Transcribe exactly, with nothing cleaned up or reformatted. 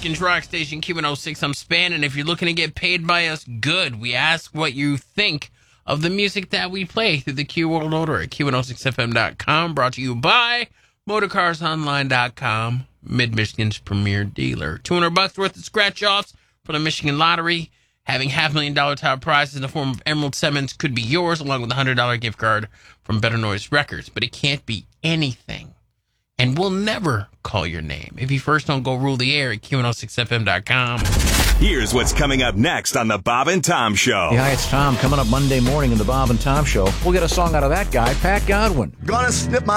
Michigan's rock station, Q one oh six. I'm Span, and if you're looking to get paid by us, good. We ask what you think of the music that we play through the Q World Order at Q one oh six F M dot com. Brought to you by Motorcars Online dot com, Mid-Michigan's premier dealer. two hundred bucks worth of scratch-offs for the Michigan Lottery. Having half million dollar top prizes in the form of Emerald Simmons could be yours, along with a one hundred dollars gift card from Better Noise Records. But it can't be anything. And we'll never call your name if you first don't go rule the air at Q one oh six F M dot com. Here's what's coming up next on the Bob and Tom Show. Hey, hi, it's Tom. Coming up Monday morning in the Bob and Tom Show, we'll get a song out of that guy, Pat Godwin. Gonna snip my